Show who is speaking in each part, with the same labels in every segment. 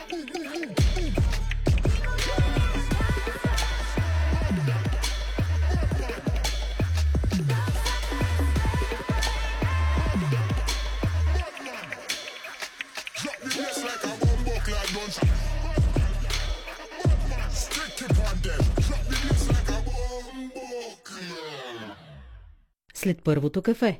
Speaker 1: След първото кафе.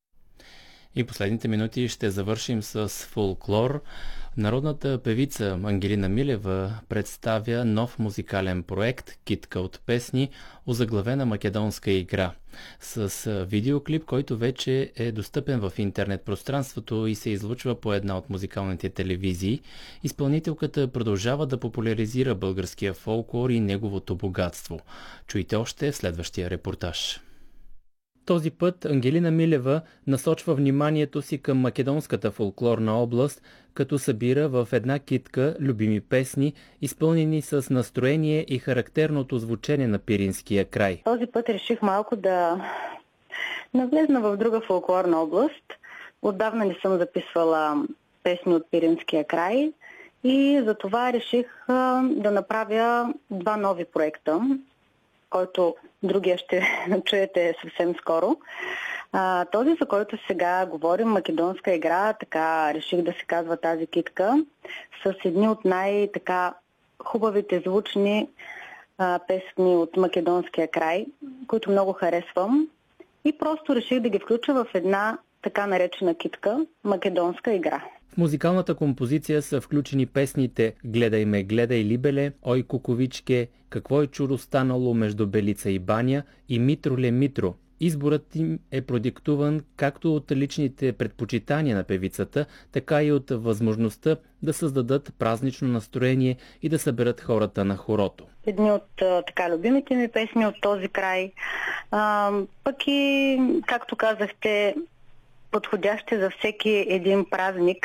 Speaker 2: И последните минути ще завършим с фолклор. Народната певица Ангелина Милева представя нов музикален проект «Китка от песни», озаглавена македонска игра, с видеоклип, който вече е достъпен в интернет пространството и се излъчва по една от музикалните телевизии. Изпълнителката продължава да популяризира българския фолклор и неговото богатство. Чуйте още в следващия репортаж. Този път Ангелина Милева насочва вниманието си към македонската фолклорна област, като събира в една китка любими песни, изпълнени с настроение и характерното звучение на Пиринския край.
Speaker 3: Този път реших малко да навлезна в друга фолклорна област. Отдавна не съм записвала песни от Пиринския край и затова реших да направя два нови проекта, който другия ще чуете съвсем скоро. Този, за който сега говорим, македонска игра, така реших да се казва тази китка, с едни от най-така хубавите звучни песни от македонския край, които много харесвам. И просто реших да ги включа в една така наречена китка, македонска игра.
Speaker 2: В музикалната композиция са включени песните «Гледай ме, гледай либеле», «Ой куковичке», «Какво е чудо станало между Белица и Баня» и «Митроле, Митро». Изборът им е продиктуван както от личните предпочитания на певицата, така и от възможността да създадат празнично настроение и да съберат хората на хорото.
Speaker 3: Едни от така любимите ми песни от този край, пък и, както казахте, подходящи за всеки един празник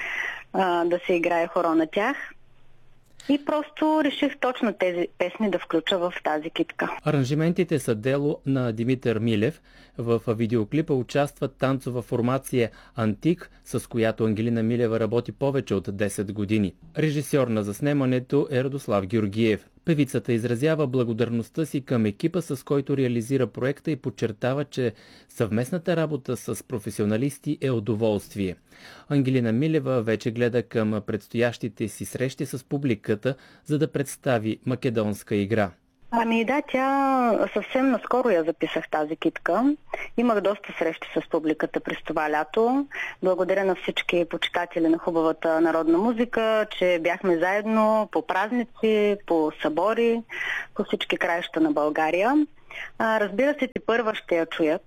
Speaker 3: да се играе хоро на тях. И просто реших точно тези песни да включа в тази китка.
Speaker 2: Аранжиментите са дело на Димитър Милев. В видеоклипа участват танцова формация «Антик», с която Ангелина Милева работи повече от 10 години. Режисьор на заснемането е Радослав Георгиев. Певицата изразява благодарността си към екипа, с който реализира проекта, и подчертава, че съвместната работа с професионалисти е удоволствие. Ангелина Милева вече гледа към предстоящите си срещи с публиката, за да представи македонска игра.
Speaker 3: Ами да, тя съвсем наскоро я записах тази китка. Имах доста срещи с публиката през това лято. Благодаря на всички почитатели на хубавата народна музика, че бяхме заедно по празници, по събори, по всички краища на България. Разбира се, тепърва ще я чуят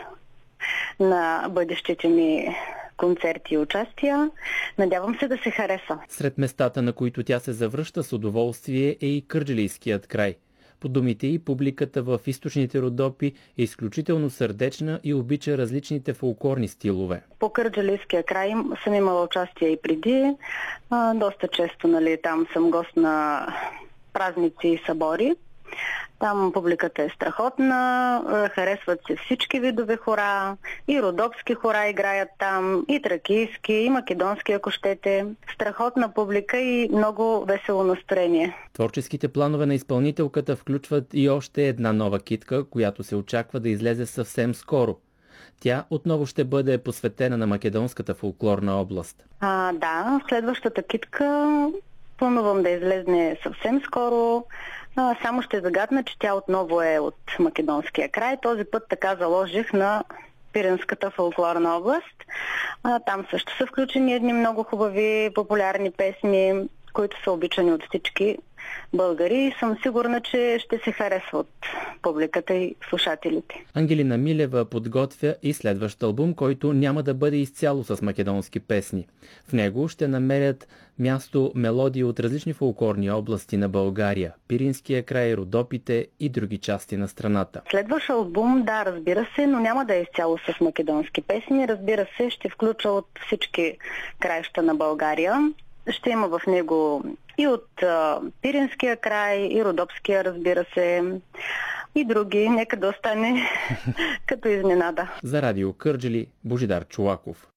Speaker 3: на бъдещите ми концерти и участия. Надявам се да се хареса.
Speaker 2: Сред местата, на които тя се завръща с удоволствие, е и Кърджалийският край. По думите и публиката в източните Родопи е изключително сърдечна и обича различните фолклорни стилове.
Speaker 3: По Кърджалийския край съм имала участие и преди. Доста често, там съм гост на празници и събори. Там публиката е страхотна, харесват се всички видове хора, и родопски хора играят там, и тракийски, и македонски, ако щете. Страхотна публика и много весело настроение.
Speaker 2: Творческите планове на изпълнителката включват и още една нова китка, която се очаква да излезе съвсем скоро. Тя отново ще бъде посветена на македонската фолклорна област.
Speaker 3: Да, следващата китка планувам да излезне съвсем скоро. Само ще загадна, че тя отново е от македонския край. Този път така заложих на Пиринската фолклорна област. Там също са включени едни много хубави популярни песни, които са обичани от всички българи, и съм сигурна, че ще се харесва от публиката и слушателите.
Speaker 2: Ангелина Милева подготвя и следващ албум, който няма да бъде изцяло с македонски песни. В него ще намерят място мелодии от различни фолклорни области на България, Пиринския край, Родопите и други части на страната.
Speaker 3: Следващ албум, да, разбира се, но няма да е изцяло с македонски песни. Разбира се, ще включа от всички краища на България. Ще има в него и от Пиринския край, и Родопския, разбира се, и други. Нека да остане като изненада.
Speaker 2: За Радио Кърджали, Божидар Чолаков.